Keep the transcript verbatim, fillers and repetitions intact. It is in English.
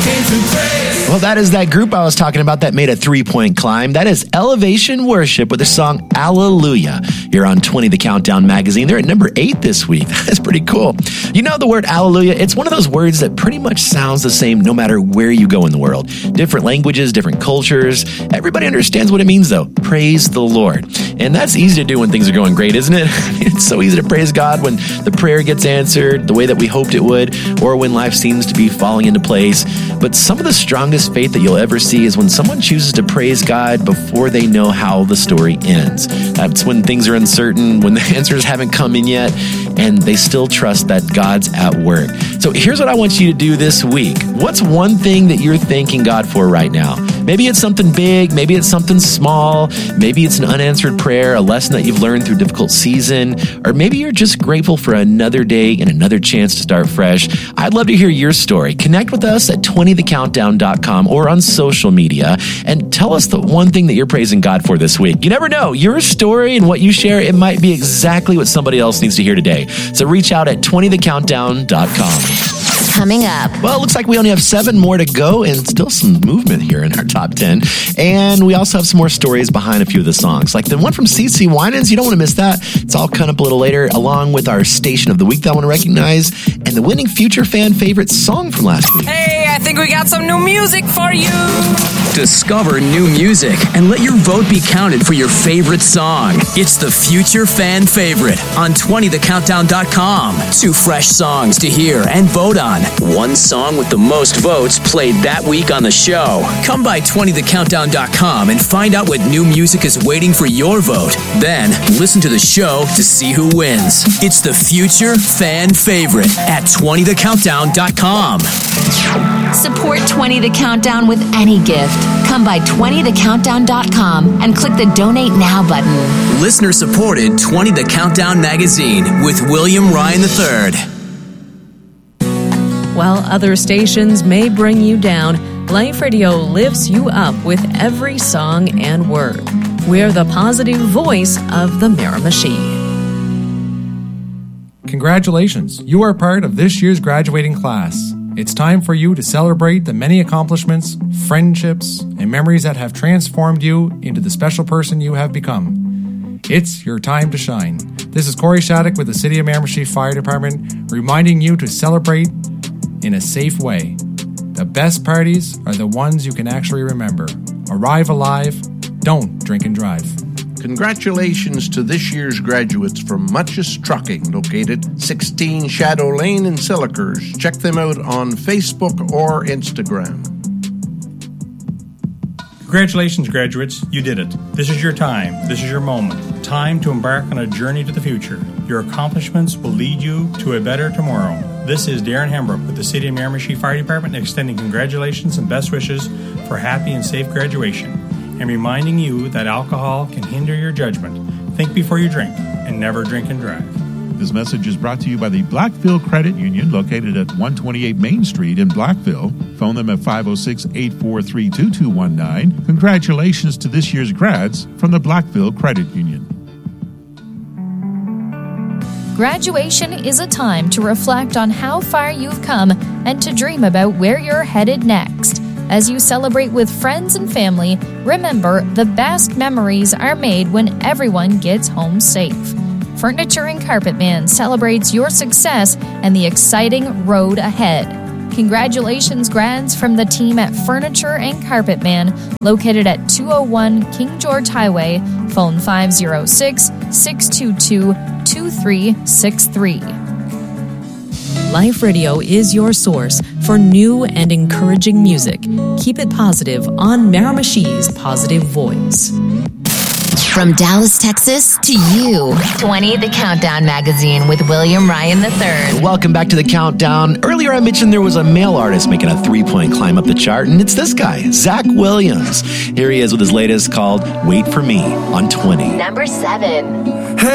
came to praise. Well, that is that group I was talking about that made a three-point climb. That is Elevation Worship with the song Alleluia. You're on twenty The Countdown magazine. They're at number eight this week. That's pretty cool. You know the word Alleluia? It's one of those words that pretty much sounds the same no matter where you go in the world. Different languages, different cultures. Everybody understands what it means, though. Praise the Lord. And that's easy to do when things are going great, isn't it? It's so easy to praise God when the prayer gets answered the way that we hoped it would, or when life seems to be falling into place. But some of the strongest faith that you'll ever see is when someone chooses to praise God before they know how the story ends. That's when things are uncertain, when the answers haven't come in yet, and they still trust that God's at work. So here's what I want you to do this week. What's one thing that you're thanking God for right now? Maybe it's something big, maybe it's something small, maybe it's an unanswered prayer, a lesson that you've learned through a difficult season, or maybe you're just grateful for another day and another chance to start fresh. I'd love to hear your story. Connect with us at twenty the countdown dot com or on social media and tell us the one thing that you're praising God for this week. You never know. Your story and what you share, it might be exactly what somebody else needs to hear today. So reach out at twenty the countdown dot com. Coming up. Well, it looks like we only have seven more to go and still some movement here in our top ten. And we also have some more stories behind a few of the songs, like the one from C C Winans. You don't want to miss that. It's all coming up a little later, along with our Station of the Week that I want to recognize and the winning Future Fan favorite song from last week. Hey, I think we got some new music for you. Discover new music and let your vote be counted for your favorite song. It's the Future Fan Favorite on twenty the countdown dot com. Two fresh songs to hear and vote on. One song with the most votes played that week on the show. Come by twenty the countdown dot com and find out what new music is waiting for your vote. Then listen to the show to see who wins. It's the Future Fan Favorite at twenty the countdown dot com. Support twenty The Countdown with any gift. Come by twenty the countdown dot com and click the Donate Now button. Listener supported twenty The Countdown magazine with William Ryan the third. While other stations may bring you down, Life Radio lifts you up with every song and word. We're the positive voice of the Miramichi. Congratulations, you are part of this year's graduating class. It's time for you to celebrate the many accomplishments, friendships, and memories that have transformed you into the special person you have become. It's your time to shine. This is Corey Shattuck with the City of Miramichi Fire Department, reminding you to celebrate in a safe way. The best parties are the ones you can actually remember. Arrive alive, don't drink and drive. Congratulations to this year's graduates from Mutchess Trucking, located sixteen Shadow Lane in Sillikers. Check them out on Facebook or Instagram. Congratulations, graduates. You did it. This is your time. This is your moment. Time to embark on a journey to the future. Your accomplishments will lead you to a better tomorrow. This is Darren Hembrook with the City of Miramichi Fire Department, extending congratulations and best wishes for happy and safe graduation, and reminding you that alcohol can hinder your judgment. Think before you drink, and never drink and drive. This message is brought to you by the Blackville Credit Union, located at one twenty-eight Main Street in Blackville. Phone them at five oh six, eight four three, two two one nine. Congratulations to this year's grads from the Blackville Credit Union. Graduation is a time to reflect on how far you've come and to dream about where you're headed next. As you celebrate with friends and family, remember the best memories are made when everyone gets home safe. Furniture and Carpet Man celebrates your success and the exciting road ahead. Congratulations, grads, from the team at Furniture and Carpet Man, located at two oh one King George Highway. Phone five oh six, six two two, two three six three. Life Radio is your source for new and encouraging music. Keep it positive on Miramichi's Positive Voice. From Dallas, Texas to you, twenty The Countdown magazine with William Ryan the third. Welcome back to The Countdown. Earlier I mentioned there was a male artist making a three-point climb up the chart, and it's this guy, Zach Williams. Here he is with his latest called Wait For Me on twenty. Number seven. Hey.